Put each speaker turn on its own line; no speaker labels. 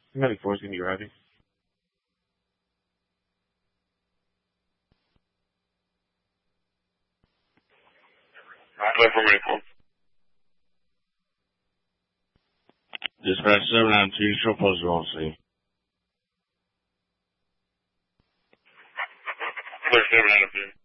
94 is going to be ready. Dispatch 792, show post on C.
Clear 792.